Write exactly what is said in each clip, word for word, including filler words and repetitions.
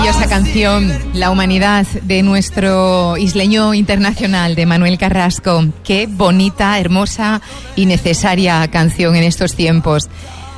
Maravillosa canción, La humanidad, de nuestro isleño internacional, de Manuel Carrasco. Qué bonita, hermosa y necesaria canción en estos tiempos.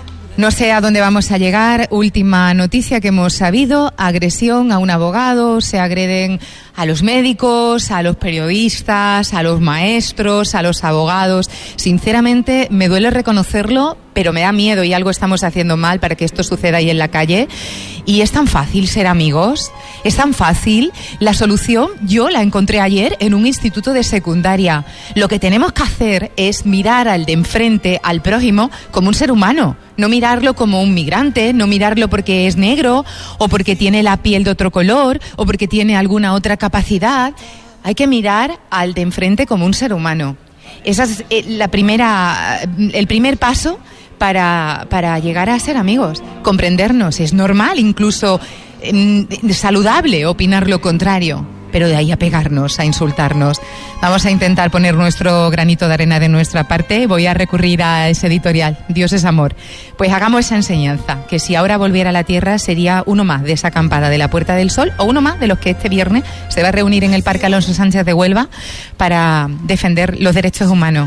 No sé a dónde vamos a llegar. Última noticia que hemos sabido: agresión a un abogado, se agreden a los médicos, a los periodistas, a los maestros, a los abogados. Sinceramente, me duele reconocerlo, pero me da miedo y algo estamos haciendo mal para que esto suceda ahí en la calle. Y es tan fácil ser amigos, es tan fácil. La solución yo la encontré ayer en un instituto de secundaria. Lo que tenemos que hacer es mirar al de enfrente, al prójimo, como un ser humano. No mirarlo como un migrante, no mirarlo porque es negro o porque tiene la piel de otro color o porque tiene alguna otra capacidad. Hay que mirar al de enfrente como un ser humano. Esa es la primera, el primer paso para, para llegar a ser amigos. Comprendernos. Es normal, incluso eh, saludable, opinar lo contrario. Pero de ahí a pegarnos, a insultarnos. Vamos a intentar poner nuestro granito de arena de nuestra parte. Voy a recurrir a ese editorial, Dios es amor. Pues hagamos esa enseñanza, que si ahora volviera a la tierra sería uno más de esa acampada de la Puerta del Sol, o uno más de los que este viernes se va a reunir en el Parque Alonso Sánchez de Huelva para defender los derechos humanos.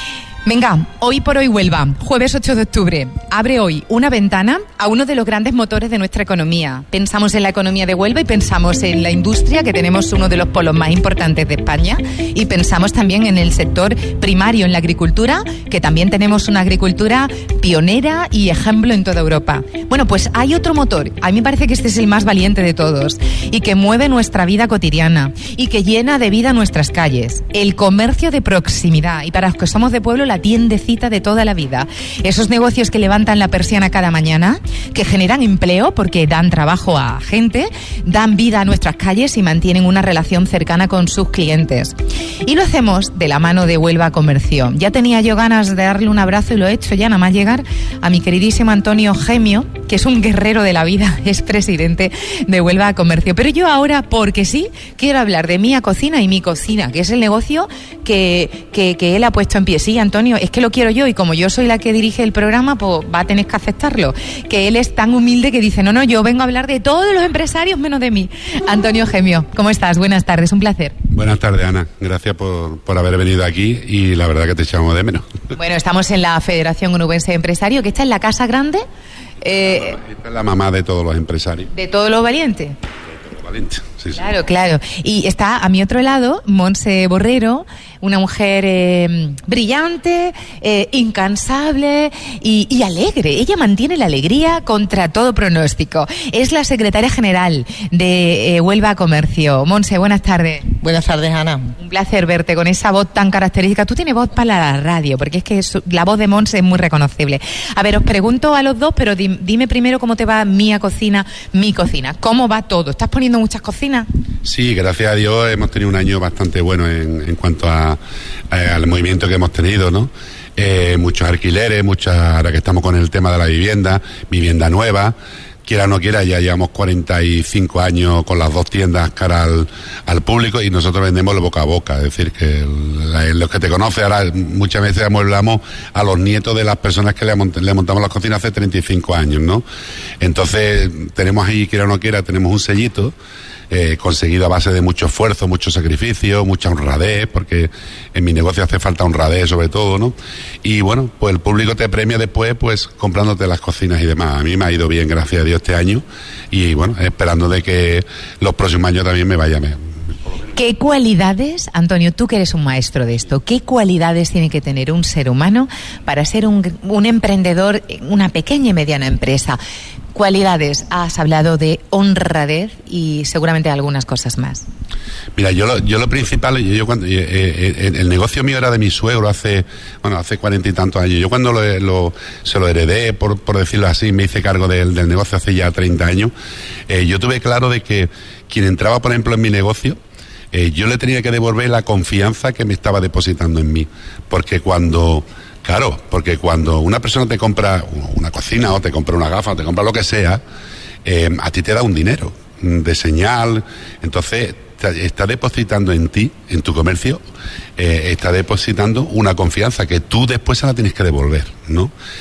Venga, hoy por hoy Huelva, jueves ocho de octubre, abre hoy una ventana a uno de los grandes motores de nuestra economía. Pensamos en la economía de Huelva y pensamos en la industria, que tenemos uno de los polos más importantes de España, y pensamos también en el sector primario, en la agricultura, que también tenemos una agricultura pionera y ejemplo en toda Europa. Bueno, pues hay otro motor, a mí me parece que este es el más valiente de todos, y que mueve nuestra vida cotidiana, y que llena de vida nuestras calles, el comercio de proximidad, y para los que somos de pueblo, la tiendecita de toda la vida. Esos negocios que levantan la persiana cada mañana, que generan empleo porque dan trabajo a gente, dan vida a nuestras calles y mantienen una relación cercana con sus clientes. Y lo hacemos de la mano de Huelva Comercio. Ya tenía yo ganas de darle un abrazo y lo he hecho ya, nada más llegar, a mi queridísimo Antonio Gemio, que es un guerrero de la vida, es presidente de Huelva Comercio. Pero yo ahora, porque sí, quiero hablar de Mía Cocina y Mi Cocina, que es el negocio que, que, que él ha puesto en pie. Sí, Antonio, es que lo quiero yo, y como yo soy la que dirige el programa, pues va a tener que aceptarlo. Que él es tan humilde que dice, no, no, yo vengo a hablar de todos los empresarios menos de mí. Antonio Gemio, ¿cómo estás? Buenas tardes, un placer. Buenas tardes, Ana. Gracias por, por haber venido aquí y la verdad que te echamos de menos. Bueno, estamos en la Federación Onubense de Empresarios, que está en la Casa Grande. Eh, Esta es la mamá de todos los empresarios. ¿De todos los valientes? Sí, sí. Claro, claro. Y está a mi otro lado Montse Borrero, una mujer eh, brillante, eh, incansable y, y alegre. Ella mantiene la alegría contra todo pronóstico. Es la secretaria general de eh, Huelva Comercio. Montse, buenas tardes. Buenas tardes, Ana. Un placer verte con esa voz tan característica. Tú tienes voz para la radio, porque es que es, la voz de Montse es muy reconocible. A ver, os pregunto a los dos, pero di, dime primero cómo te va Mía Cocina, Mi Cocina. ¿Cómo va todo? ¿Estás poniendo muchas cocinas? Sí, gracias a Dios hemos tenido un año bastante bueno en, en cuanto a, a, al movimiento que hemos tenido, ¿no? Eh, muchos alquileres, muchas, ahora que estamos con el tema de la vivienda, vivienda nueva. Quiera o no quiera, ya llevamos cuarenta y cinco años con las dos tiendas cara al, al público, y nosotros vendemos boca a boca. Es decir, que la, los que te conocen ahora, muchas veces amueblamos a los nietos de las personas que le, mont, le montamos las cocinas hace treinta y cinco años, ¿no? Entonces, tenemos ahí, quiera o no quiera, tenemos un sellito Eh, conseguido a base de mucho esfuerzo, mucho sacrificio, mucha honradez, porque en mi negocio hace falta honradez sobre todo, ¿no? Y bueno, pues el público te premia después, pues comprándote las cocinas y demás. A mí me ha ido bien, gracias a Dios, este año, y bueno, esperando de que los próximos años también me vaya mejor. ¿Qué cualidades, Antonio, tú que eres un maestro de esto, qué cualidades tiene que tener un ser humano para ser un, un emprendedor, una pequeña y mediana empresa? Cualidades, has hablado de honradez y seguramente algunas cosas más. Mira, yo lo, yo lo principal, yo, yo cuando eh, eh, el negocio mío era de mi suegro hace, bueno, hace cuarenta y tantos años. Yo cuando lo, lo, se lo heredé, por, por decirlo así, me hice cargo del, del negocio hace ya treinta años, eh, yo tuve claro de que quien entraba, por ejemplo, en mi negocio, eh, yo le tenía que devolver la confianza que me estaba depositando en mí. Porque cuando... Claro, porque cuando una persona te compra una cocina o te compra una gafa o te compra lo que sea, eh, a ti te da un dinero de señal, entonces te está depositando en ti, en tu comercio, eh, está depositando una confianza que tú después se la tienes que devolver, ¿no?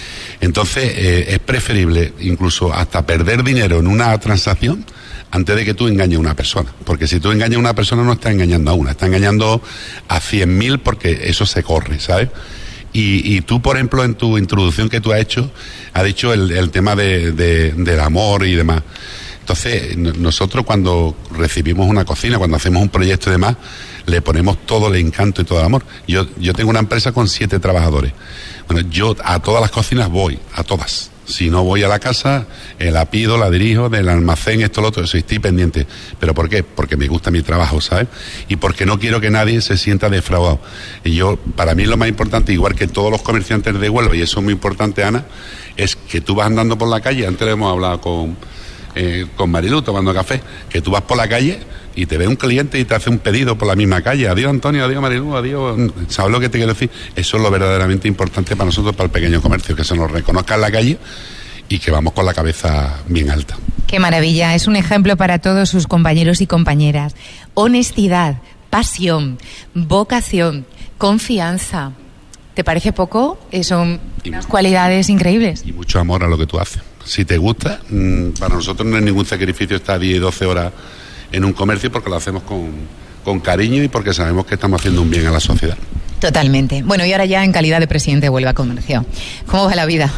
Entonces, eh, es preferible incluso hasta perder dinero en una transacción antes de que tú engañes a una persona. Porque si tú engañas a una persona, no estás engañando a una, estás engañando a cien mil, porque eso se corre, ¿sabes? Y, y tú, por ejemplo, en tu introducción que tú has hecho, has dicho el, el tema de, de, del amor y demás. Entonces, nosotros cuando recibimos una cocina, cuando hacemos un proyecto y demás, le ponemos todo el encanto y todo el amor. Yo, yo tengo una empresa con siete trabajadores. Bueno, yo a todas las cocinas voy, a todas. Si no voy a la casa, eh, la pido, la dirijo, del almacén, esto, lo otro, eso, estoy pendiente. ¿Pero por qué? Porque me gusta mi trabajo, ¿sabes? Y porque no quiero que nadie se sienta defraudado. Y yo, para mí lo más importante, igual que todos los comerciantes de Huelva, y eso es muy importante, Ana, es que tú vas andando por la calle, antes lo hemos hablado con, eh, con Marilú tomando café, que tú vas por la calle y te ve un cliente y te hace un pedido por la misma calle. Adiós, Antonio, adiós, Marilú, adiós. ¿Sabes lo que te quiero decir? Eso es lo verdaderamente importante para nosotros, para el pequeño comercio, que se nos reconozca en la calle y que vamos con la cabeza bien alta. Qué maravilla, es un ejemplo para todos sus compañeros y compañeras. Honestidad, pasión, vocación, confianza. ¿Te parece poco? Son unas cualidades increíbles. Y mucho amor a lo que tú haces. Si te gusta, para nosotros no es ningún sacrificio estar diez y doce horas en un comercio, porque lo hacemos con, con cariño y porque sabemos que estamos haciendo un bien a la sociedad. Totalmente. Bueno, y ahora ya en calidad de presidente de Huelva Comercio, ¿cómo va la vida?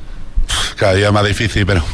Cada día más difícil, pero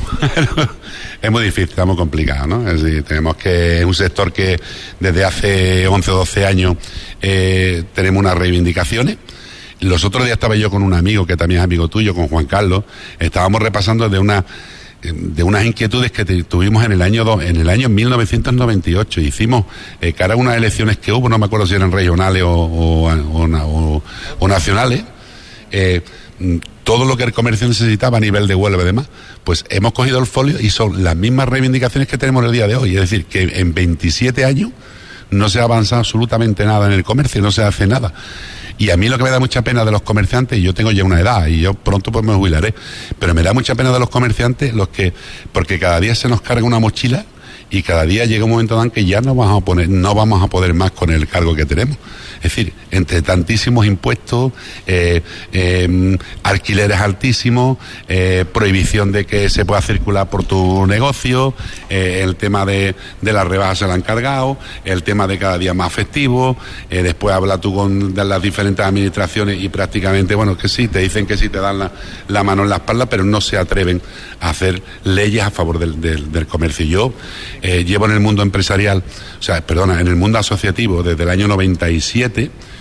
es muy difícil, está muy complicado, ¿no? Es decir, tenemos que, es un sector que desde hace once o doce años eh, tenemos unas reivindicaciones. Los otros días estaba yo con un amigo que también es amigo tuyo, con Juan Carlos, estábamos repasando de una de unas inquietudes que tuvimos en el año do, en el año mil novecientos noventa y ocho. Hicimos eh, cara a unas elecciones que hubo, no me acuerdo si eran regionales o, o, o, o, o nacionales, eh, todo lo que el comercio necesitaba a nivel de Huelva y demás, pues hemos cogido el folio y son las mismas reivindicaciones que tenemos el día de hoy. Es decir, que en veintisiete años no se ha avanzado absolutamente nada en el comercio, no se hace nada. Y a mí lo que me da mucha pena de los comerciantes, y yo tengo ya una edad y yo pronto pues me jubilaré, pero me da mucha pena de los comerciantes, los que, porque cada día se nos carga una mochila y cada día llega un momento en que ya no vamos a poner, no vamos a poder más con el cargo que tenemos. Es decir, entre tantísimos impuestos, eh, eh, alquileres altísimos, eh, prohibición de que se pueda circular por tu negocio, eh, el tema de, de las rebajas se lo han cargado, el tema de cada día más festivo, eh, después habla tú con las diferentes administraciones y prácticamente, bueno, que sí, te dicen que sí, te dan la, la mano en la espalda, pero no se atreven a hacer leyes a favor del, del, del comercio. Yo eh, llevo en el mundo empresarial, o sea, perdona, en el mundo asociativo desde el año noventa y siete,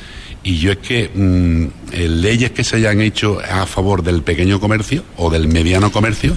y yo es que mmm, eh, leyes que se hayan hecho a favor del pequeño comercio o del mediano comercio,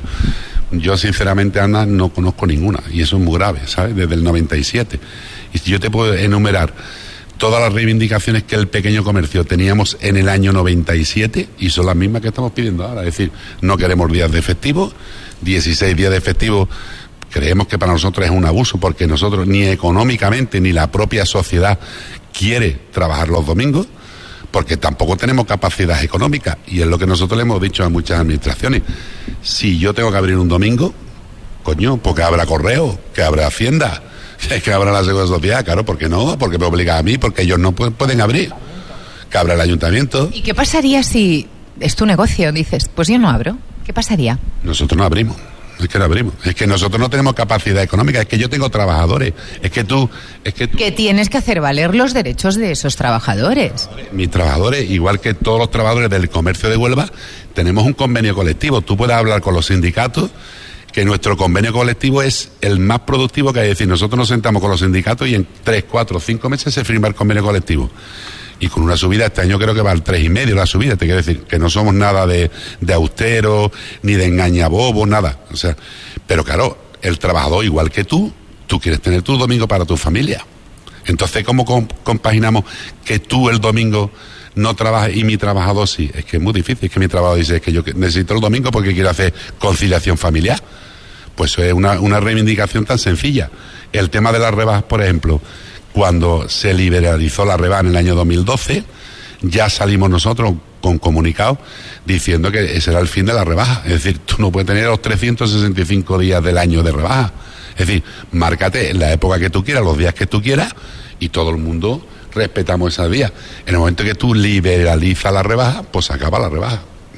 yo sinceramente, Ana, no conozco ninguna, y eso es muy grave, ¿sabes? Desde el noventa y siete. Y si yo te puedo enumerar todas las reivindicaciones que el pequeño comercio teníamos en el año noventa y siete, y son las mismas que estamos pidiendo ahora. Es decir, no queremos días de festivo, dieciséis días de festivo. Creemos que para nosotros es un abuso, porque nosotros ni económicamente ni la propia sociedad quiere trabajar los domingos, porque tampoco tenemos capacidad económica, y es lo que nosotros le hemos dicho a muchas administraciones. Si yo tengo que abrir un domingo, coño, pues que abra correo, que abra Hacienda, que abra la Seguridad Social, claro, ¿por qué no? Porque me obliga a mí, porque ellos no pueden, pueden abrir, que abra el ayuntamiento. ¿Y qué pasaría si es tu negocio? Dices, pues yo no abro. ¿Qué pasaría? Nosotros no abrimos. Es que lo abrimos. Es que nosotros no tenemos capacidad económica. Es que yo tengo trabajadores. Es que tú... Es que tú... Que tienes que hacer valer los derechos de esos trabajadores. Mis trabajadores, igual que todos los trabajadores del comercio de Huelva, tenemos un convenio colectivo. Tú puedes hablar con los sindicatos, que nuestro convenio colectivo es el más productivo que hay. Es decir, nosotros nos sentamos con los sindicatos y en tres, cuatro, cinco meses se firma el convenio colectivo. Y con una subida, este año creo que va al tres y medio la subida. Te quiero decir que no somos nada de, de austero, ni de engañabobo, nada. O sea, pero claro, el trabajador, igual que tú, tú quieres tener tu domingo para tu familia. Entonces, ¿cómo compaginamos que tú el domingo no trabajes y mi trabajador sí? Es que es muy difícil. Es que mi trabajador dice, es que yo necesito el domingo porque quiero hacer conciliación familiar. Pues eso es una, una reivindicación tan sencilla. El tema de las rebajas, por ejemplo, cuando se liberalizó la rebaja en el año dos mil doce, ya salimos nosotros con comunicados diciendo que ese era el fin de la rebaja. Es decir, tú no puedes tener los trescientos sesenta y cinco días del año de rebaja. Es decir, márcate en la época que tú quieras, los días que tú quieras, y todo el mundo respetamos esos días. En el momento que tú liberalizas la rebaja, pues acaba la rebaja.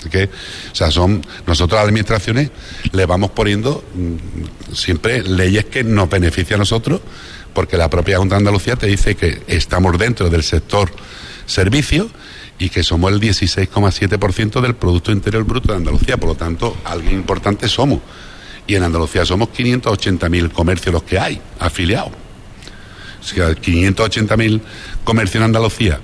Que, o sea, son nosotros las administraciones le vamos poniendo mmm, siempre leyes que nos benefician a nosotros, porque la propia Junta de Andalucía te dice que estamos dentro del sector servicios y que somos el dieciséis coma siete por ciento del Producto Interior Bruto de Andalucía, por lo tanto, alguien importante somos. Y en Andalucía somos quinientos ochenta mil comercios los que hay, afiliados. O sea, quinientos ochenta mil comercios en Andalucía.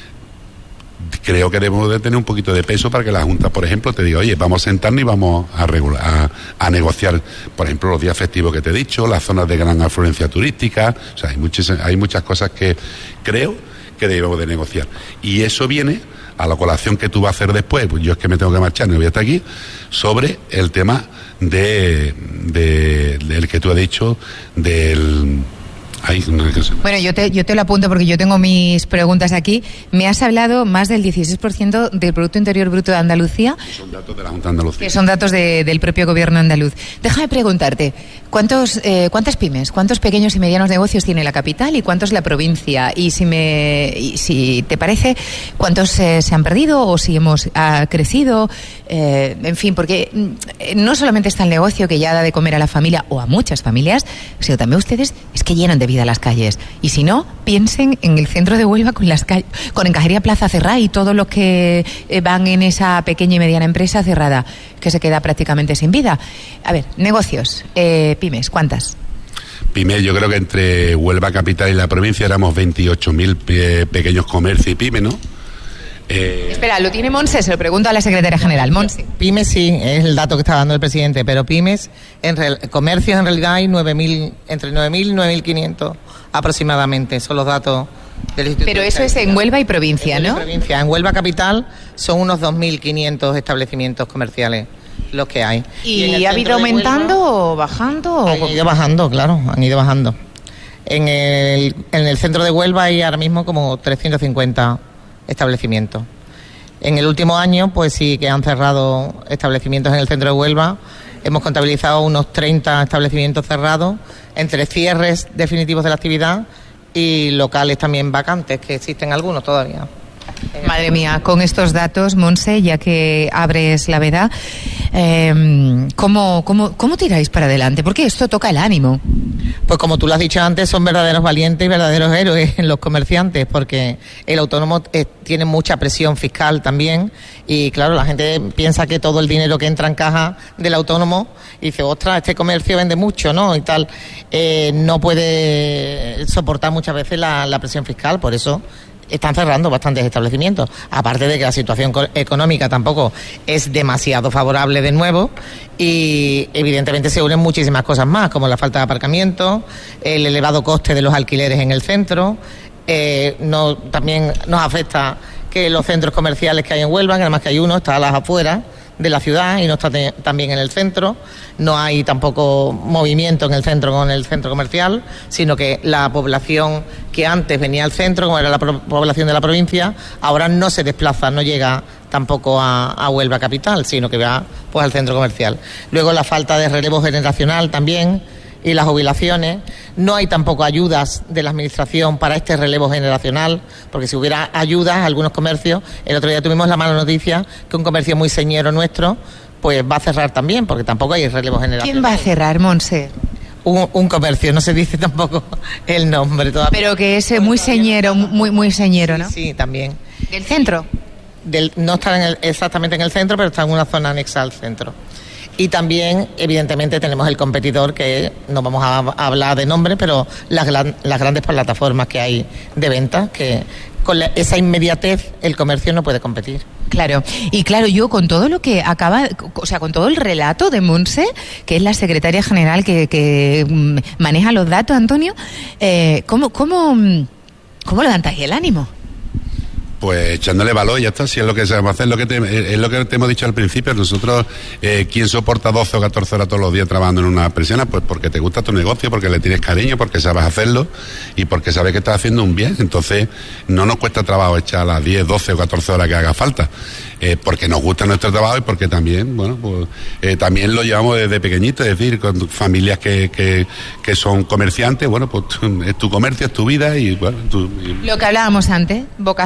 Creo que debemos de tener un poquito de peso para que la Junta, por ejemplo, te diga, oye, vamos a sentarnos y vamos a, regular, a, a negociar, por ejemplo, los días festivos que te he dicho, las zonas de gran afluencia turística. O sea, hay muchas, hay muchas cosas que creo que debemos de negociar. Y eso viene a la colación que tú vas a hacer después, pues yo es que me tengo que marchar, no voy a estar aquí, sobre el tema de, de del que tú has dicho, del... Ay, no, no sé. Bueno, yo te, yo te lo apunto porque yo tengo mis preguntas aquí. Me has hablado más del dieciséis por ciento del Producto Interior Bruto de Andalucía. Son datos de la Junta de Andalucía. Que son datos de, del propio gobierno andaluz. Déjame preguntarte, ¿cuántos, eh, ¿cuántas pymes, cuántos pequeños y medianos negocios tiene la capital y cuántos la provincia? Y si me, y si te parece, ¿cuántos eh, se han perdido o si hemos ha crecido? Eh, en fin, porque no solamente está el negocio que ya da de comer a la familia o a muchas familias, sino también ustedes es que llenan de vida las calles. Y si no, piensen en el centro de Huelva con las calles, con Encajería Plaza cerrada y todos los que eh, van en esa pequeña y mediana empresa cerrada, que se queda prácticamente sin vida. A ver, negocios, eh, pymes, ¿cuántas? Pymes, yo creo que entre Huelva capital y la provincia éramos veintiocho mil pe- pequeños comercios y pymes, ¿no? Eh... Espera, lo tiene Monse, se lo pregunto a la secretaria general. Monse. Pymes sí, es el dato que está dando el presidente, pero pymes, en real, comercios en realidad hay nueve mil, entre nueve mil y nueve mil quinientos aproximadamente, son los datos del Instituto. Pero eso es en Huelva y provincia, ¿no? En provincia, en Huelva capital son unos dos mil quinientos establecimientos comerciales los que hay. ¿Y, ¿Y ha habido aumentando Huelva, o bajando? Han o... ido bajando, claro, han ido bajando. En el, en el centro de Huelva hay ahora mismo como trescientos cincuenta establecimientos. En el último año, pues sí que han cerrado establecimientos en el centro de Huelva. Hemos contabilizado unos treinta establecimientos cerrados, entre cierres definitivos de la actividad y locales también vacantes, que existen algunos todavía. Madre mía, con estos datos, Monse, ya que abres la veda, eh, ¿cómo, cómo, ¿cómo tiráis para adelante? Porque esto toca el ánimo. Pues como tú lo has dicho antes, son verdaderos valientes y verdaderos héroes en los comerciantes, porque el autónomo eh, tiene mucha presión fiscal también, y claro, la gente piensa que todo el dinero que entra en caja del autónomo, y dice, ostras, este comercio vende mucho, ¿no? Y tal, eh, no puede soportar muchas veces la, la presión fiscal, por eso están cerrando bastantes establecimientos, aparte de que la situación económica tampoco es demasiado favorable de nuevo, y evidentemente se unen muchísimas cosas más, como la falta de aparcamiento, el elevado coste de los alquileres en el centro, eh, no, también nos afecta que los centros comerciales que hay en Huelva, que además que hay uno, está a las afueras de la ciudad y no está te, también en el centro, no hay tampoco movimiento en el centro con el centro comercial, sino que la población que antes venía al centro, como era la pro- población de la provincia, ahora no se desplaza, no llega tampoco a, a Huelva capital, sino que va pues al centro comercial. Luego la falta de relevo generacional también, y las jubilaciones, no hay tampoco ayudas de la administración para este relevo generacional, porque si hubiera ayudas a algunos comercios, el otro día tuvimos la mala noticia que un comercio muy señero nuestro pues va a cerrar también, porque tampoco hay relevo generacional. ¿Quién va a cerrar, Monse? Un, un comercio, no se dice tampoco el nombre todavía. Pero que es muy señero, muy muy señero, ¿no? Sí, sí, también. ¿Del centro? Del, no está en el, exactamente en el centro, pero está en una zona anexa al centro. Y también, evidentemente, tenemos el competidor, que no vamos a, a hablar de nombre, pero las, gran, las grandes plataformas que hay de venta, que con la, esa inmediatez el comercio no puede competir. Claro, y claro, yo con todo lo que acaba, o sea, con todo el relato de Monse, que es la secretaria general que, que maneja los datos, Antonio, eh, ¿cómo, cómo, cómo levantáis el ánimo? Pues echándole valor, ya está, si es lo que sabemos hacer, lo que te, es lo que te hemos dicho al principio. Nosotros, eh, ¿quién soporta doce o catorce horas todos los días trabajando en una persiana? Pues porque te gusta tu negocio, porque le tienes cariño, porque sabes hacerlo y porque sabes que estás haciendo un bien. Entonces, no nos cuesta trabajo echar las diez, doce o catorce horas que haga falta, eh, porque nos gusta nuestro trabajo y porque también, bueno, pues eh, también lo llevamos desde pequeñito, es decir, con familias que, que, que son comerciantes, bueno, pues es tu comercio, es tu vida y bueno. Tu, y... Lo que hablábamos antes, vocación,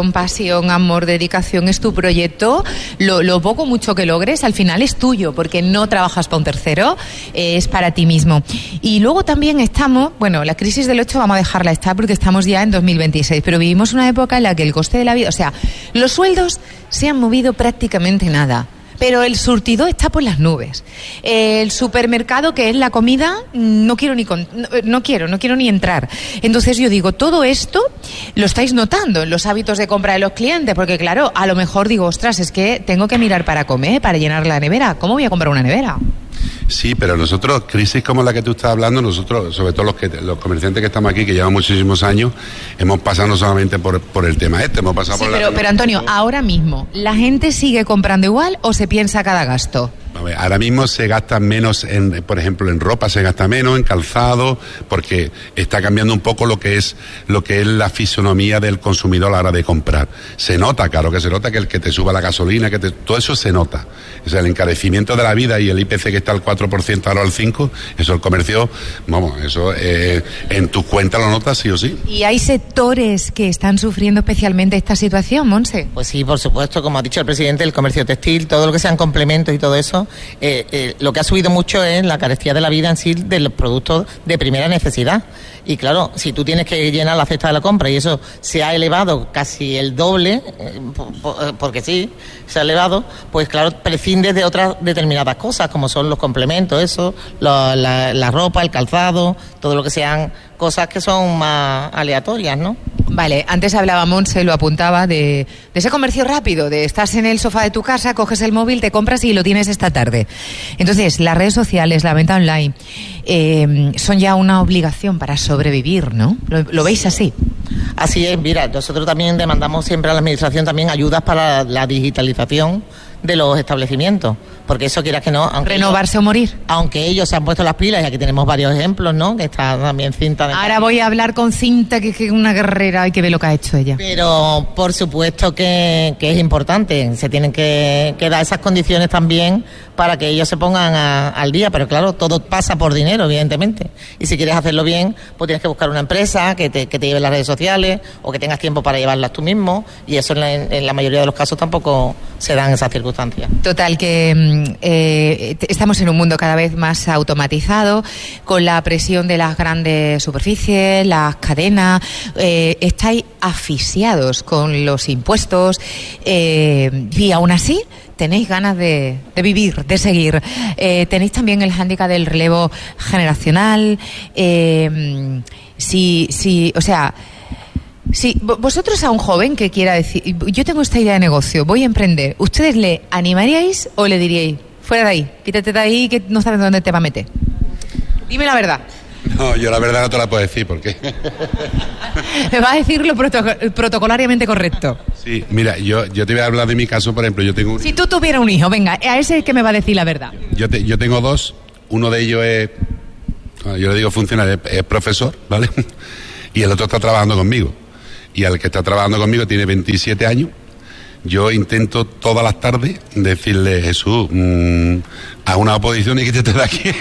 ilusión, pasión, amor, dedicación, es tu proyecto. Lo, lo poco mucho que logres, al final es tuyo, porque no trabajas para un tercero, eh, es para ti mismo. Y luego también estamos, bueno, la crisis del ocho vamos a dejarla estar porque estamos ya en dos mil veintiséis, pero vivimos una época en la que el coste de la vida, o sea, los sueldos se han movido prácticamente nada. Pero el surtidor está por las nubes. El supermercado, que es la comida, no quiero ni con, no, no quiero, no quiero ni entrar. Entonces yo digo, todo esto lo estáis notando en los hábitos de compra de los clientes, porque claro, a lo mejor digo, ostras, es que tengo que mirar para comer, para llenar la nevera. ¿Cómo voy a comprar una nevera? Sí, pero nosotros, crisis como la que tú estás hablando, nosotros, sobre todo los que los comerciantes que estamos aquí, que llevan muchísimos años, hemos pasado no solamente por, por el tema este, hemos pasado sí, por pero, la... pero Antonio, ahora mismo, ¿la gente sigue comprando igual o se piensa cada gasto? A ver, ahora mismo se gasta menos, en, por ejemplo, en ropa se gasta menos, en calzado, porque está cambiando un poco lo que es lo que es la fisonomía del consumidor a la hora de comprar. Se nota, claro que se nota que el que te suba la gasolina, que te, todo eso se nota. O sea, el encarecimiento de la vida y el I P C que está al cuatro por ciento, ahora al cinco por ciento, eso el comercio, vamos, eso eh, en tus cuentas lo notas sí o sí. ¿Y hay sectores que están sufriendo especialmente esta situación, Monse? Pues sí, por supuesto, como ha dicho el presidente, el comercio textil, todo lo que sean complementos y todo eso. Eh, eh, lo que ha subido mucho es la carestía de la vida en sí de los productos de primera necesidad. Y claro, si tú tienes que llenar la cesta de la compra y eso se ha elevado casi el doble, eh, por, por, porque sí, se ha elevado, pues claro, prescindes de otras determinadas cosas, como son los complementos, eso, lo, la, la ropa, el calzado, todo lo que sean cosas que son más aleatorias, ¿no? Vale, antes hablaba Monse, lo apuntaba, de, de ese comercio rápido, de estás en el sofá de tu casa, coges el móvil, te compras y lo tienes esta tarde. Entonces, las redes sociales, la venta online, eh, son ya una obligación para sobrevivir, ¿no? ¿Lo, lo veis así? Así es, mira, nosotros también demandamos siempre a la administración también ayudas para la digitalización de los establecimientos, porque eso quieras que no, aunque renovarse ellos, o morir. Aunque ellos se han puesto las pilas, y aquí tenemos varios ejemplos, ¿no? Que está también Cinta de... Ahora voy a hablar con Cinta, que es una guerrera, hay que ver lo que ha hecho ella. Pero por supuesto que, que es importante, se tienen que, que dar esas condiciones también para que ellos se pongan a, al día, pero claro, todo pasa por dinero, evidentemente. Y si quieres hacerlo bien, pues tienes que buscar una empresa que te, que te lleve las redes sociales o que tengas tiempo para llevarlas tú mismo, y eso en la, en la mayoría de los casos tampoco se dan esas circunstancias. Total, que eh, estamos en un mundo cada vez más automatizado, con la presión de las grandes superficies, las cadenas, eh, estáis asfixiados con los impuestos, eh, y aún así tenéis ganas de, de vivir, de seguir. Eh, tenéis también el hándicap del relevo generacional. Eh, si, si, o sea, si vosotros a un joven que quiera decir, yo tengo esta idea de negocio, voy a emprender, ¿ustedes le animaríais o le diríais, fuera de ahí, quítate de ahí que no sabes dónde te va a meter? Dime la verdad. No, yo la verdad no te la puedo decir, ¿por qué? Me vas a decir lo protoc- protocolariamente correcto. Sí, mira, yo, yo te voy a hablar de mi caso, por ejemplo, yo tengo... Un... Si tú tuvieras un hijo, venga, a ese es que me va a decir la verdad. Yo, te, yo tengo dos, uno de ellos es, yo le digo funcionario, es, es profesor, ¿vale? Y el otro está trabajando conmigo. Y al que está trabajando conmigo tiene veintisiete años. Yo intento todas las tardes decirle, Jesús, mmm, haz una oposición y quítate de aquí.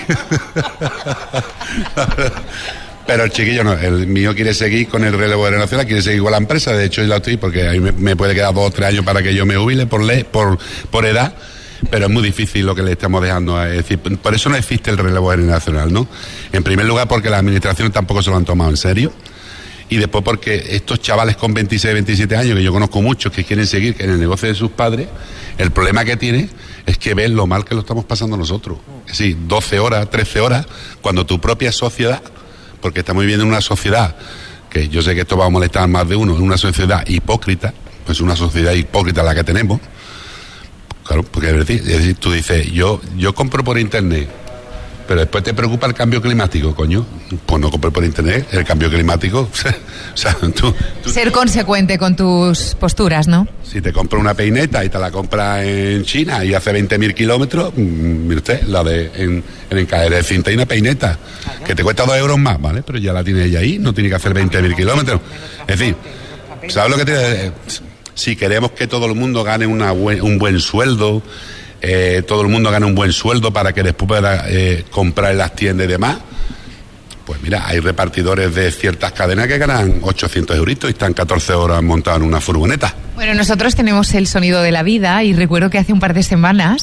Pero el chiquillo no, el mío quiere seguir con el relevo generacional, quiere seguir con la empresa, de hecho yo la estoy, porque ahí me, me puede quedar dos o tres años para que yo me jubile por ley, por, por edad, pero es muy difícil lo que le estamos dejando, es decir, por eso no existe el relevo generacional, ¿no? En primer lugar porque las administraciones tampoco se lo han tomado en serio. Y después porque estos chavales con veintiséis, veintisiete años, que yo conozco muchos que quieren seguir en el negocio de sus padres, el problema que tienen es que ven lo mal que lo estamos pasando nosotros. Es decir, doce horas, trece horas, cuando tu propia sociedad, porque estamos viviendo en una sociedad, que yo sé que esto va a molestar más de uno, en una sociedad hipócrita, pues una sociedad hipócrita la que tenemos, claro, porque es decir, es decir tú dices, yo, yo compro por internet, pero después te preocupa el cambio climático, coño. Pues no compres por internet, el cambio climático. O sea, tú, tú, ser consecuente con tus posturas, ¿no? Si te compras una peineta y te la compras en China y hace veinte mil kilómetros, mire usted, la de en, en encaje de cinta y una peineta, que te cuesta dos euros más, ¿vale? Pero ya la tiene ella ahí, no tiene que hacer veinte mil kilómetros. Es decir, ¿sabes lo que tiene? Si queremos que todo el mundo gane una buen, un buen sueldo, Eh, todo el mundo gana un buen sueldo para que después pueda eh, comprar en las tiendas y demás, Pues mira, hay repartidores de ciertas cadenas que ganan ochocientos euritos y están catorce horas montados en una furgoneta. Bueno, nosotros tenemos el sonido de la vida y recuerdo que hace un par de semanas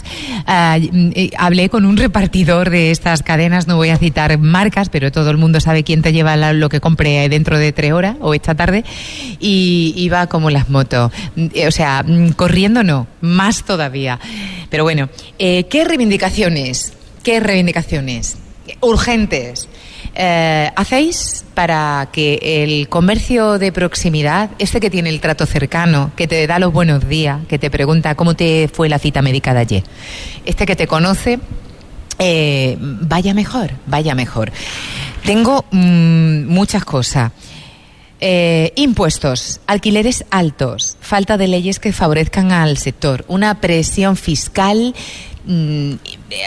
uh, hablé con un repartidor de estas cadenas, no voy a citar marcas, pero todo el mundo sabe quién te lleva la, lo que compre dentro de tres horas o esta tarde, y iba como las motos. O sea, corriendo no, más todavía. Pero bueno, eh, ¿qué reivindicaciones? ¿Qué reivindicaciones urgentes Eh, hacéis para que el comercio de proximidad, este que tiene el trato cercano, que te da los buenos días, que te pregunta cómo te fue la cita médica de ayer, este que te conoce, eh, vaya mejor, vaya mejor? Tengo mmm, muchas cosas. Eh, impuestos, alquileres altos, falta de leyes que favorezcan al sector, una presión fiscal Mm,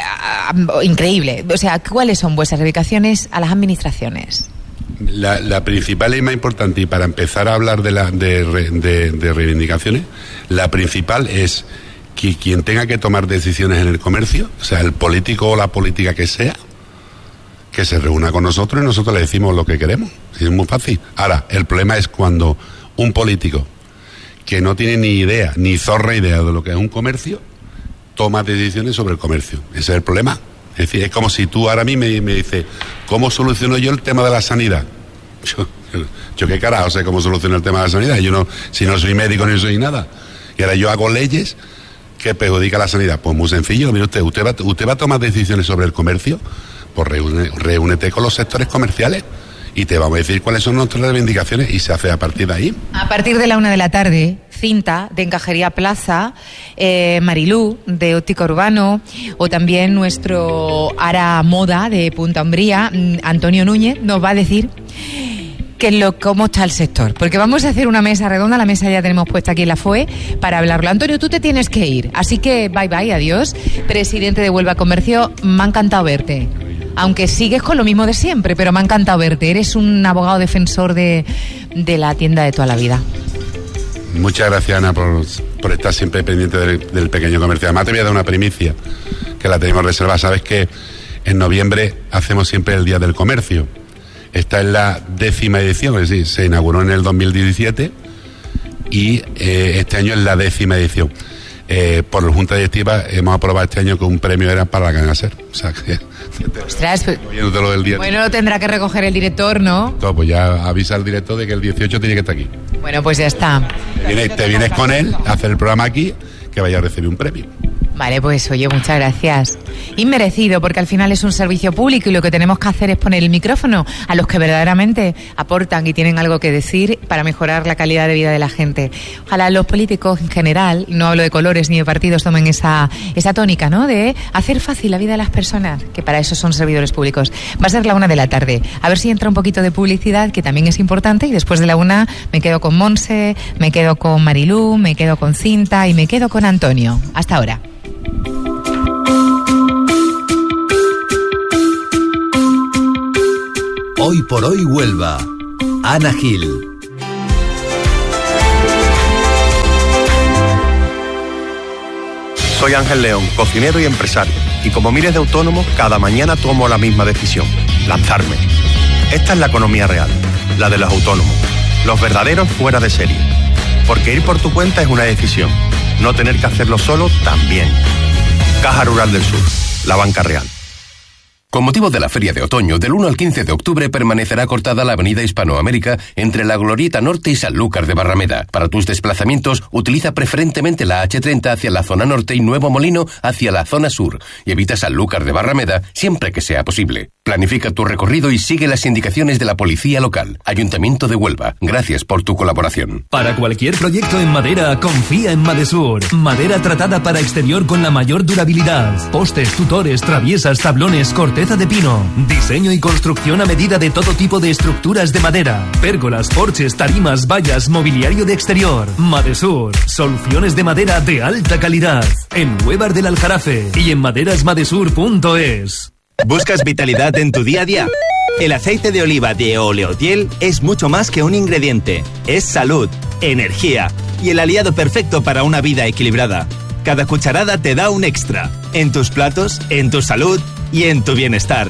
increíble. O sea, ¿cuáles son vuestras reivindicaciones a las administraciones? La, la principal y más importante, y para empezar a hablar de, la, de, de, de reivindicaciones, la principal es que quien tenga que tomar decisiones en el comercio, o sea, el político o la política que sea, que se reúna con nosotros y nosotros le decimos lo que queremos. Es muy fácil. Ahora, el problema es cuando un político que no tiene ni idea, ni zorra idea de lo que es un comercio, toma decisiones sobre el comercio. Ese es el problema. Es decir, es como si tú ahora a mí me, me dices, ¿cómo soluciono yo el tema de la sanidad? Yo, yo qué carajo sé cómo soluciono el tema de la sanidad. Yo no, si no soy médico ni soy nada. Y ahora yo hago leyes que perjudican la sanidad. Pues muy sencillo, mire usted, usted va, usted va a tomar decisiones sobre el comercio, pues reúne, reúnete con los sectores comerciales y te vamos a decir cuáles son nuestras reivindicaciones y se hace a partir de ahí. A partir de la una de la tarde, Cinta, de Encajería Plaza, eh, Marilú, de Óptica Urbano, o también nuestro Ara Moda, de Punta Umbría, Antonio Núñez, nos va a decir que lo, cómo está el sector. Porque vamos a hacer una mesa redonda, la mesa ya tenemos puesta aquí en la F O E, para hablarlo. Antonio, tú te tienes que ir, así que bye bye, adiós. Presidente de Huelva Comercio, me ha encantado verte. Aunque sigues con lo mismo de siempre, pero me ha encantado verte. Eres un abogado defensor de, de la tienda de toda la vida. Muchas gracias, Ana, por, por estar siempre pendiente del, del pequeño comercio. Además, te voy a dar una primicia, que la tenemos reservada. Sabes que en noviembre hacemos siempre el Día del Comercio. Esta es la décima edición, es decir, se inauguró en el dos mil diecisiete y eh, este año es la décima edición. Eh, por la Junta Directiva hemos aprobado este año que un premio era para la cadena SER. O sea, que... Ostras, pues, lo del día. Bueno, lo tendrá que recoger el director, ¿no? Todo, pues ya avisa al director de que el dieciocho tiene que estar aquí. Bueno, pues ya está. Te vienes, te vienes con él a hacer el programa aquí, que vaya a recibir un premio. Vale, pues oye, muchas gracias. Inmerecido, porque al final es un servicio público y lo que tenemos que hacer es poner el micrófono a los que verdaderamente aportan y tienen algo que decir para mejorar la calidad de vida de la gente. Ojalá los políticos en general, no hablo de colores ni de partidos, tomen esa, esa tónica, ¿no? De hacer fácil la vida de las personas, que para eso son servidores públicos. Va a ser la una de la tarde. A ver si entra un poquito de publicidad, que también es importante, y después de la una me quedo con Monse, me quedo con Marilú, me quedo con Cinta y me quedo con Antonio. Hasta ahora. Hoy por hoy Huelva. Ana Gil. Soy Ángel León, cocinero y empresario. Y como miles de autónomos, cada mañana tomo la misma decisión: lanzarme. Esta es la economía real, la de los autónomos, los verdaderos fuera de serie. Porque ir por tu cuenta es una decisión. No tener que hacerlo solo también. Caja Rural del Sur, la banca real. Con motivo de la Feria de Otoño, del uno al quince de octubre permanecerá cortada la avenida Hispanoamérica entre la Glorieta Norte y Sanlúcar de Barrameda. Para tus desplazamientos, utiliza preferentemente la hache treinta hacia la zona norte y Nuevo Molino hacia la zona sur, y evita Sanlúcar de Barrameda siempre que sea posible. Planifica tu recorrido y sigue las indicaciones de la policía local. Ayuntamiento de Huelva, gracias por tu colaboración. Para cualquier proyecto en madera, confía en Madesur. Madera tratada para exterior con la mayor durabilidad. Postes, tutores, traviesas, tablones, corteza de pino. Diseño y construcción a medida de todo tipo de estructuras de madera. Pérgolas, porches, tarimas, vallas, mobiliario de exterior. Madesur, soluciones de madera de alta calidad. En Huevar del Aljarafe y en maderas madesur punto es. ¿Buscas vitalidad en tu día a día? El aceite de oliva de Oleotiel es mucho más que un ingrediente. Es salud, energía y el aliado perfecto para una vida equilibrada. Cada cucharada te da un extra. En tus platos, en tu salud y en tu bienestar.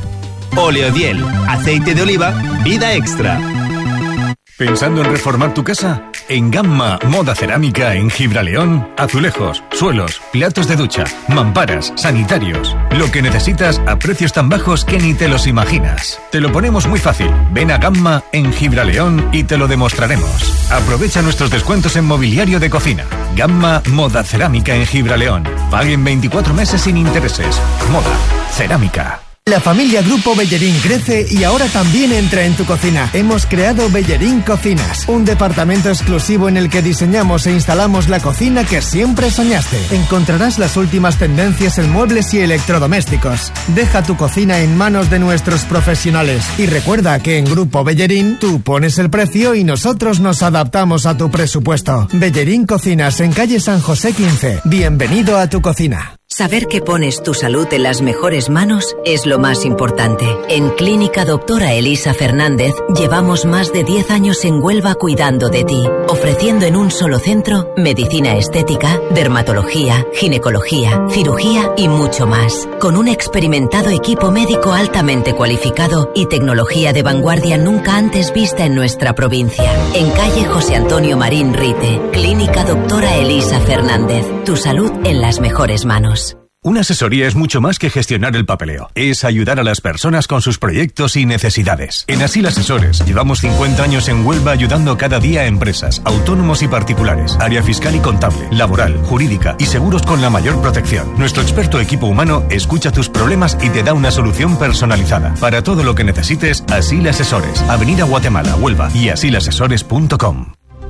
Oleodiel, aceite de oliva, vida extra. ¿Pensando en reformar tu casa? En Gamma Moda Cerámica en Gibraleón, azulejos, suelos, platos de ducha, mamparas, sanitarios. Lo que necesitas a precios tan bajos que ni te los imaginas. Te lo ponemos muy fácil. Ven a Gamma en Gibraleón y te lo demostraremos. Aprovecha nuestros descuentos en mobiliario de cocina. Gamma Moda Cerámica en Gibraleón. Paguen veinticuatro meses sin intereses. Moda Cerámica. La familia Grupo Bellerín crece y ahora también entra en tu cocina. Hemos creado Bellerín Cocinas, un departamento exclusivo en el que diseñamos e instalamos la cocina que siempre soñaste. Encontrarás las últimas tendencias en muebles y electrodomésticos. Deja tu cocina en manos de nuestros profesionales. Y recuerda que en Grupo Bellerín tú pones el precio y nosotros nos adaptamos a tu presupuesto. Bellerín Cocinas en calle San José quince. Bienvenido a tu cocina. Saber que pones tu salud en las mejores manos es lo más importante. En Clínica Doctora Elisa Fernández llevamos más de diez años en Huelva cuidando de ti, ofreciendo en un solo centro medicina estética, dermatología, ginecología, cirugía y mucho más. Con un experimentado equipo médico altamente cualificado y tecnología de vanguardia nunca antes vista en nuestra provincia. En calle José Antonio Marín Rite, Clínica Doctora Elisa Fernández. Tu salud en las mejores manos. Una asesoría es mucho más que gestionar el papeleo. Es ayudar a las personas con sus proyectos y necesidades. En Asil Asesores llevamos cincuenta años en Huelva ayudando cada día a empresas, autónomos y particulares, área fiscal y contable, laboral, jurídica y seguros con la mayor protección. Nuestro experto equipo humano escucha tus problemas y te da una solución personalizada. Para todo lo que necesites, Asil Asesores. Avenida Guatemala, Huelva y asil asesores punto com.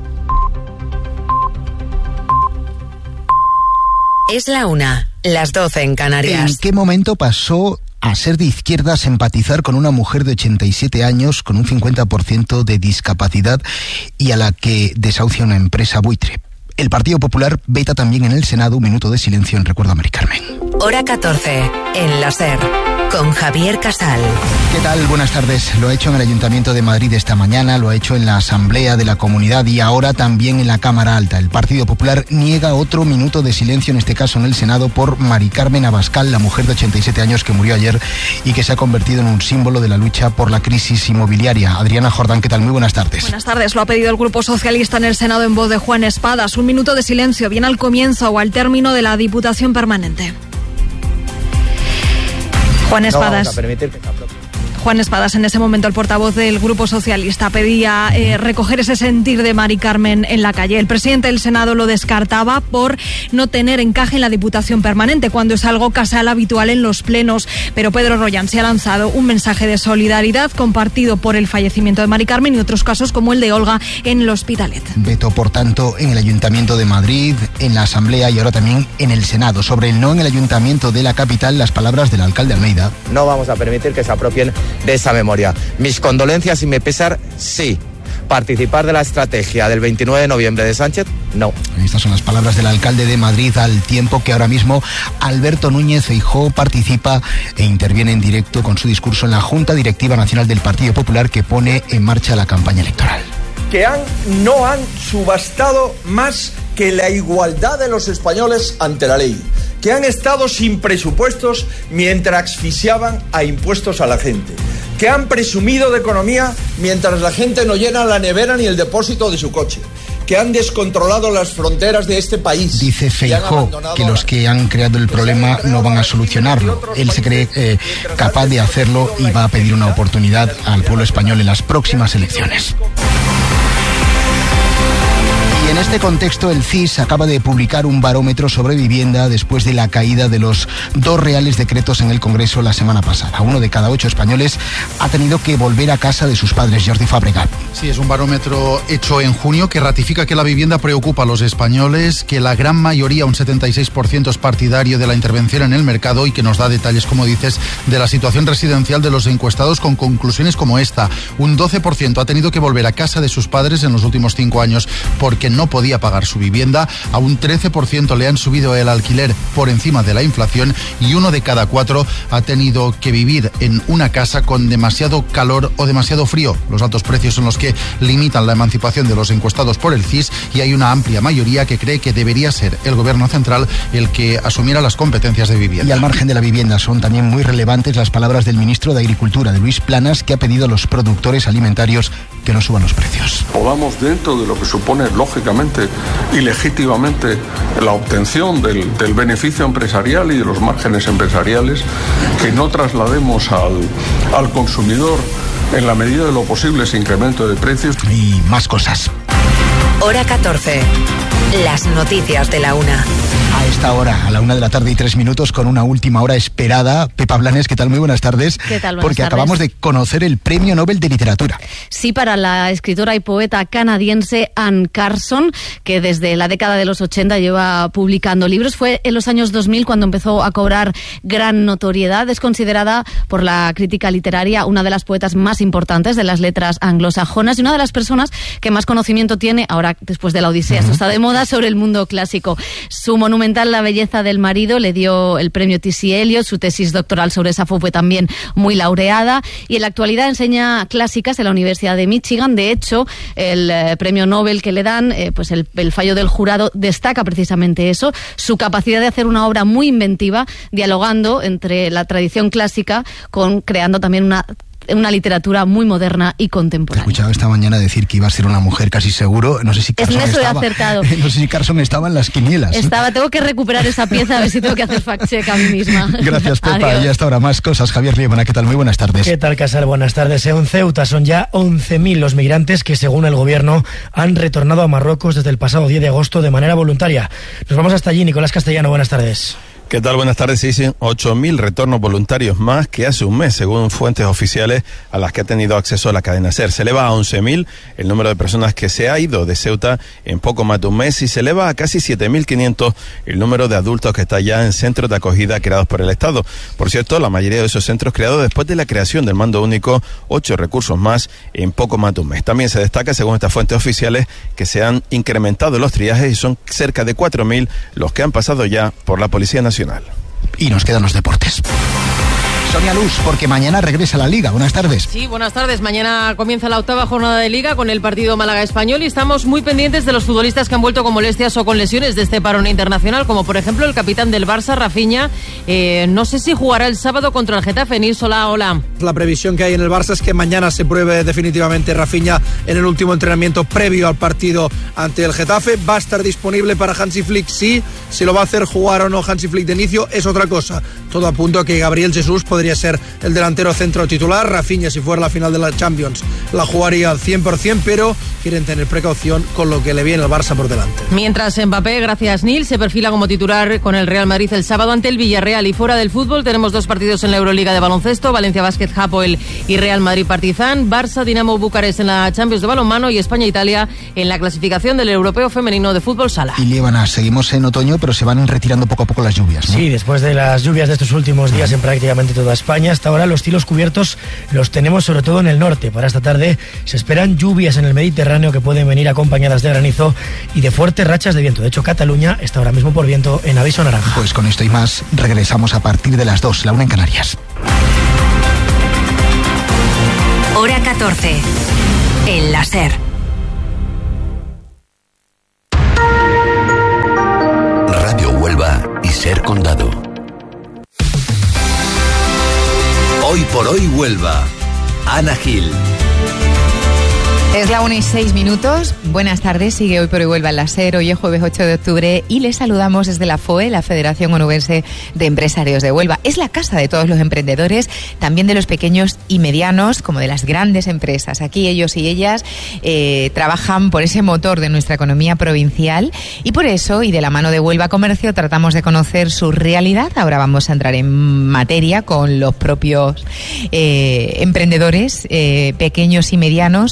Es la una, las doce en Canarias. ¿En qué momento pasó a ser de izquierdas empatizar con una mujer de ochenta y siete años con un cincuenta por ciento de discapacidad y a la que desahucia una empresa buitre? El Partido Popular veta también en el Senado un minuto de silencio en recuerdo a Mari Carmen. Hora catorce, en la SER, con Javier Casal. ¿Qué tal? Buenas tardes. Lo ha hecho en el Ayuntamiento de Madrid esta mañana, lo ha hecho en la Asamblea de la Comunidad y ahora también en la Cámara Alta. El Partido Popular niega otro minuto de silencio, en este caso en el Senado, por Mari Carmen Abascal, la mujer de ochenta y siete años que murió ayer y que se ha convertido en un símbolo de la lucha por la crisis inmobiliaria. Adriana Jordán, ¿qué tal? Muy buenas tardes. Buenas tardes. Lo ha pedido el Grupo Socialista en el Senado en voz de Juan Espadas. Un minuto de silencio, bien al comienzo o al término de la Diputación Permanente. Juan Espadas. No vamos a permitir que Juan Espadas, en ese momento el portavoz del Grupo Socialista, pedía eh, recoger ese sentir de Mari Carmen en la calle. El presidente del Senado lo descartaba por no tener encaje en la Diputación Permanente, cuando es algo casual habitual en los plenos. Pero Pedro Rollán se ha lanzado un mensaje de solidaridad compartido por el fallecimiento de Mari Carmen y otros casos como el de Olga en el Hospitalet. Veto, por tanto, en el Ayuntamiento de Madrid, en la Asamblea y ahora también en el Senado. Sobre el no en el Ayuntamiento de la capital, las palabras del alcalde Almeida. No vamos a permitir que se apropien de esa memoria. Mis condolencias y mi pesar, sí. Participar de la estrategia del veintinueve de noviembre de Sánchez, no. Estas son las palabras del alcalde de Madrid, al tiempo que ahora mismo Alberto Núñez Feijóo participa e interviene en directo con su discurso en la Junta Directiva Nacional del Partido Popular, que pone en marcha la campaña electoral. Que han, no han subastado más que la igualdad de los españoles ante la ley, que han estado sin presupuestos mientras asfixiaban a impuestos a la gente, que han presumido de economía mientras la gente no llena la nevera ni el depósito de su coche, que han descontrolado las fronteras de este país. Dice Feijóo que los que han creado el problema no van a solucionarlo. Él se cree eh, capaz de hacerlo y va a pedir una oportunidad al pueblo español en las próximas elecciones. Y en este contexto, el C I S acaba de publicar un barómetro sobre vivienda después de la caída de los dos reales decretos en el Congreso la semana pasada. Uno de cada ocho españoles ha tenido que volver a casa de sus padres. Jordi Fabregat. Sí, es un barómetro hecho en junio que ratifica que la vivienda preocupa a los españoles, que la gran mayoría, un setenta y seis por ciento, es partidario de la intervención en el mercado y que nos da detalles, como dices, de la situación residencial de los encuestados, con conclusiones como esta. Un doce por ciento ha tenido que volver a casa de sus padres en los últimos cinco años porque no no podía pagar su vivienda, a un trece por ciento le han subido el alquiler por encima de la inflación y uno de cada cuatro ha tenido que vivir en una casa con demasiado calor o demasiado frío. Los altos precios son los que limitan la emancipación de los encuestados por el C I S y hay una amplia mayoría que cree que debería ser el gobierno central el que asumiera las competencias de vivienda. Y al margen de la vivienda son también muy relevantes las palabras del ministro de Agricultura, de Luis Planas, que ha pedido a los productores alimentarios que no suban los precios. Podamos, dentro de lo que supone lógicamente y legítimamente la obtención del, del beneficio empresarial y de los márgenes empresariales, que no traslademos al, al consumidor en la medida de lo posible ese incremento de precios. Y más cosas. Hora catorce. Las noticias de la una. A esta hora, a la una de la tarde y tres minutos, con una última hora esperada. Pepa Blanes, ¿qué tal? Muy buenas tardes. ¿Qué tal? Buenas Porque tardes. Acabamos de conocer el Premio Nobel de Literatura. Sí, para la escritora y poeta canadiense Anne Carson, que desde la década de los ochenta lleva publicando libros. Fue en los años dos mil cuando empezó a cobrar gran notoriedad. Es considerada por la crítica literaria una de las poetas más importantes de las letras anglosajonas y una de las personas que más conocimiento tiene, ahora después de la Odisea, esto está de moda, sobre el mundo clásico. Su monumental La belleza del marido le dio el premio T C Eliot, su tesis doctoral sobre Safo fue también muy laureada y en la actualidad enseña clásicas en la Universidad de Michigan. De hecho, el eh, premio Nobel que le dan, eh, pues el, el fallo del jurado destaca precisamente eso, su capacidad de hacer una obra muy inventiva, dialogando entre la tradición clásica con creando también una una literatura muy moderna y contemporánea. Te he escuchado esta mañana decir que iba a ser una mujer casi seguro. No sé si Carson en eso estaba, he acertado. No sé si Carson estaba en las quinielas. Estaba, tengo que recuperar esa pieza, a ver si tengo que hacer fact-check a mí misma. Gracias, Pepa. Adiós. Y hasta ahora más cosas. Javier Liebana, ¿qué tal? Muy buenas tardes. ¿Qué tal, Casal? Buenas tardes. En Ceuta son ya once mil los migrantes que, según el gobierno, han retornado a Marruecos desde el pasado diez de agosto de manera voluntaria. Nos vamos hasta allí. Nicolás Castellano, buenas tardes. ¿Qué tal? Buenas tardes. Sí, sí, ocho mil retornos voluntarios más que hace un mes, según fuentes oficiales a las que ha tenido acceso a la cadena SER. Se eleva a once mil el número de personas que se ha ido de Ceuta en poco más de un mes y se eleva a casi siete mil quinientos el número de adultos que está ya en centros de acogida creados por el Estado. Por cierto, la mayoría de esos centros creados después de la creación del mando único, ocho recursos más en poco más de un mes. También se destaca, según estas fuentes oficiales, que se han incrementado los triajes y son cerca de cuatro mil los que han pasado ya por la Policía Nacional. Y nos quedan los deportes. Sonia Luz, porque mañana regresa la Liga. Buenas tardes. Sí, buenas tardes. Mañana comienza la octava jornada de Liga con el partido Málaga-Español y estamos muy pendientes de los futbolistas que han vuelto con molestias o con lesiones de este parón internacional, como por ejemplo el capitán del Barça, Rafinha. Eh, no sé si jugará el sábado contra el Getafe. Nils, hola, hola. La previsión que hay en el Barça es que mañana se pruebe definitivamente Rafinha en el último entrenamiento previo al partido ante el Getafe. Va a estar disponible para Hansi Flick, sí. Si lo va a hacer jugar o no Hansi Flick de inicio es otra cosa. Todo apunta a que Gabriel Jesús podría ser el delantero centro titular. Rafinha, si fuera la final de la Champions, la jugaría al cien por ciento, pero quieren tener precaución con lo que le viene al Barça por delante. Mientras Mbappé, gracias Nil, se perfila como titular con el Real Madrid el sábado ante el Villarreal. Y fuera del fútbol tenemos dos partidos en la Euroliga de baloncesto: Valencia Basket Hapoel y Real Madrid Partizan, Barça Dinamo Bucarest en la Champions de balonmano y España Italia en la clasificación del Europeo Femenino de Fútbol Sala. Y Liebana, seguimos en otoño, pero se van retirando poco a poco las lluvias, ¿no? Sí, después de las lluvias de estos últimos días en prácticamente toda España, hasta ahora los cielos cubiertos los tenemos sobre todo en el norte. Para esta tarde se esperan lluvias en el Mediterráneo que pueden venir acompañadas de granizo y de fuertes rachas de viento. De hecho, Cataluña está ahora mismo por viento en aviso naranja. Pues con esto y más regresamos a partir de las dos, la una en Canarias. Hora catorce. En la SER. Radio Huelva y SER Condado. Hoy por hoy Huelva. Ana Gil. Es la una y seis minutos. Buenas tardes, sigue Hoy por Hoy Huelva en la SER. Hoy es jueves ocho de octubre y les saludamos desde la F O E, la Federación Onubense de Empresarios de Huelva. Es la casa de todos los emprendedores, también de los pequeños y medianos, como de las grandes empresas. Aquí ellos y ellas eh, trabajan por ese motor de nuestra economía provincial y por eso, y de la mano de Huelva Comercio, tratamos de conocer su realidad. Ahora vamos a entrar en materia con los propios eh, emprendedores eh, pequeños y medianos. Vamos a ver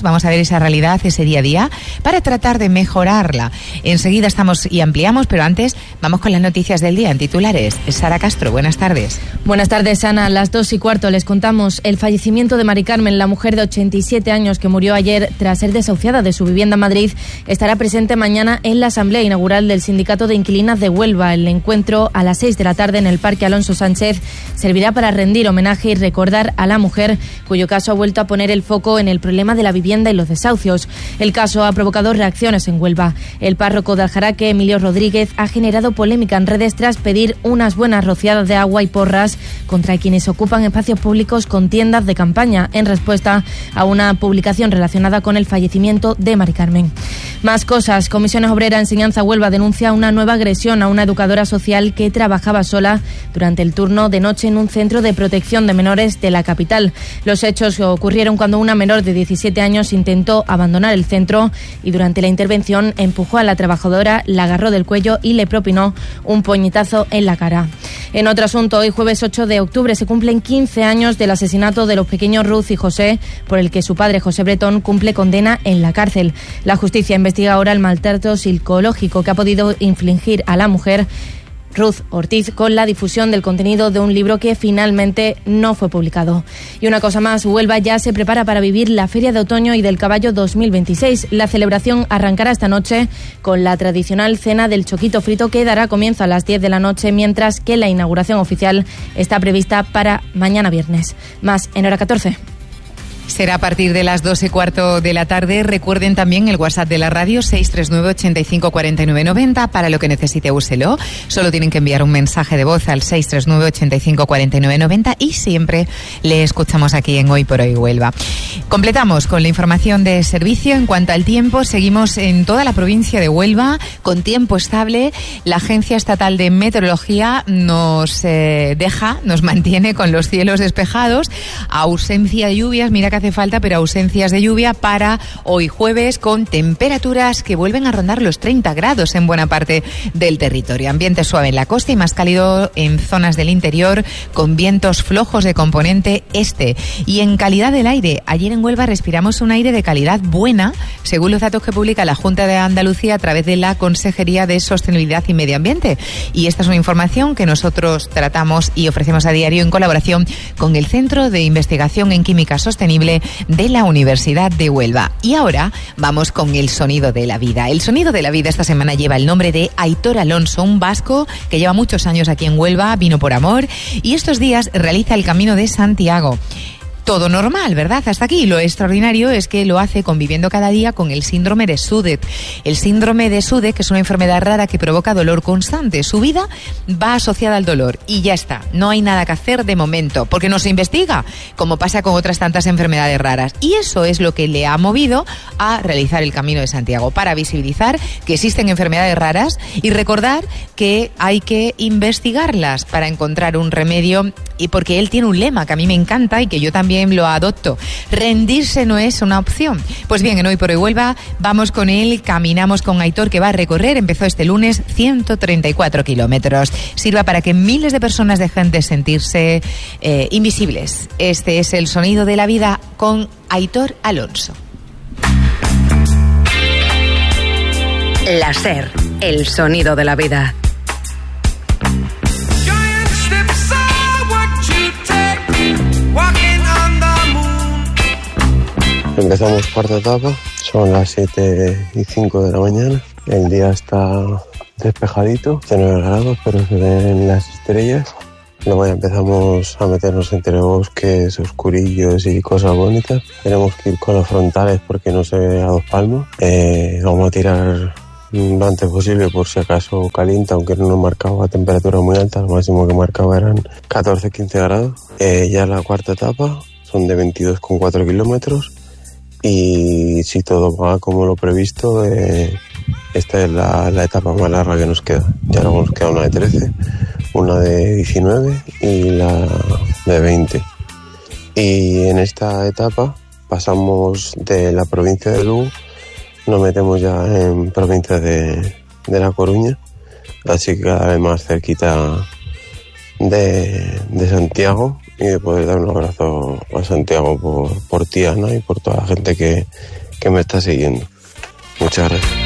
esa realidad, ese día a día, para tratar de mejorarla. Enseguida estamos y ampliamos, pero antes vamos con las noticias del día en titulares. Sara Castro, buenas tardes. Buenas tardes, Ana. A las dos y cuarto les contamos el fallecimiento de Mari Carmen, la mujer de ochenta y siete años que murió ayer tras ser desahuciada de su vivienda en Madrid. Estará presente mañana en la asamblea inaugural del Sindicato de Inquilinas de Huelva. El encuentro a las seis de la tarde en el Parque Alonso Sánchez servirá para rendir homenaje y recordar a la mujer, cuyo caso ha vuelto a poner el foco en el problema de la vivienda y los desahucios. El caso ha provocado reacciones en Huelva. El párroco de Aljaraque, Emilio Rodríguez, ha generado polémica en redes tras pedir unas buenas rociadas de agua y porras contra quienes ocupan espacios públicos con tiendas de campaña, en respuesta a una publicación relacionada con el fallecimiento de Mari Carmen. Más cosas. Comisiones Obrera Enseñanza Huelva denuncia una nueva agresión a una educadora social que trabajaba sola durante el turno de noche en un centro de protección de menores de la capital. Los hechos ocurrieron cuando una menor de diecisiete años intentó abandonar el centro y durante la intervención empujó a la trabajadora, la agarró del cuello y le propinó un puñetazo en la cara. En otro asunto, hoy jueves ocho de octubre se cumplen quince años del asesinato de los pequeños Ruth y José, por el que su padre José Bretón cumple condena en la cárcel. La justicia investiga ahora el maltrato psicológico que ha podido infligir a la mujer Ruth Ortiz con la difusión del contenido de un libro que finalmente no fue publicado. Y una cosa más, Huelva ya se prepara para vivir la Feria de Otoño y del Caballo dos mil veintiséis. La celebración arrancará esta noche con la tradicional cena del choquito frito que dará comienzo a las diez de la noche, mientras que la inauguración oficial está prevista para mañana viernes. Más en hora catorce. Será a partir de las dos y cuarto de la tarde. Recuerden también el WhatsApp de la radio seis tres nueve, ochenta y cinco, cuarenta y nueve noventa. Para lo que necesite, úselo. Solo tienen que enviar un mensaje de voz al seis tres nueve, ochenta y cinco, cuarenta y nueve noventa y siempre le escuchamos aquí en Hoy por Hoy Huelva. Completamos con la información de servicio. En cuanto al tiempo, seguimos en toda la provincia de Huelva con tiempo estable. La Agencia Estatal de Meteorología nos eh, deja, nos mantiene con los cielos despejados. Ausencia de lluvias, mira que hace falta, pero ausencias de lluvia para hoy jueves, con temperaturas que vuelven a rondar los treinta grados en buena parte del territorio. Ambiente suave en la costa y más cálido en zonas del interior, con vientos flojos de componente este. Y en calidad del aire, ayer en Huelva respiramos un aire de calidad buena, según los datos que publica la Junta de Andalucía a través de la Consejería de Sostenibilidad y Medio Ambiente. Y esta es una información que nosotros tratamos y ofrecemos a diario en colaboración con el Centro de Investigación en Química Sostenible de la Universidad de Huelva. Y ahora vamos con el sonido de la vida. El sonido de la vida esta semana lleva el nombre de Aitor Alonso, un vasco que lleva muchos años aquí en Huelva, vino por amor y estos días realiza el Camino de Santiago. Todo normal, ¿verdad? Hasta aquí. Lo extraordinario es que lo hace conviviendo cada día con el síndrome de Sudet. El síndrome de Sudet, que es una enfermedad rara que provoca dolor constante. Su vida va asociada al dolor y ya está. No hay nada que hacer de momento, porque no se investiga, como pasa con otras tantas enfermedades raras. Y eso es lo que le ha movido a realizar el Camino de Santiago, para visibilizar que existen enfermedades raras y recordar que hay que investigarlas para encontrar un remedio. Y porque él tiene un lema que a mí me encanta y que yo también lo adopto: rendirse no es una opción. Pues bien, en Hoy por Hoy Huelva vamos con él, caminamos con Aitor, que va a recorrer, empezó este lunes, ciento treinta y cuatro kilómetros. Sirva para que miles de personas dejen de sentirse eh, invisibles. Este es el sonido de la vida con Aitor Alonso. La SER, el sonido de la vida. Empezamos cuarta etapa, son las siete y cinco de la mañana, el día está despejadito, de nueve grados, pero se ven las estrellas. Luego ya empezamos a meternos entre bosques, oscurillos y cosas bonitas. Tenemos que ir con los frontales porque no se ve a dos palmos. Eh, vamos a tirar lo antes posible por si acaso calienta, aunque no nos marcaba temperatura muy alta, lo máximo que marcaba eran catorce a quince grados. Eh, ya la cuarta etapa son de veintidós coma cuatro kilómetros. Y si todo va como lo previsto, eh, esta es la, la etapa más larga que nos queda. Ya luego nos queda una de trece, una de diecinueve y la de veinte. Y en esta etapa pasamos de la provincia de Lugo, nos metemos ya en provincia de, de La Coruña, así que cada vez más cerquita de, de Santiago, y de poder dar un abrazo a Santiago por, por ti, Ana, y por toda la gente que, que me está siguiendo. Muchas gracias.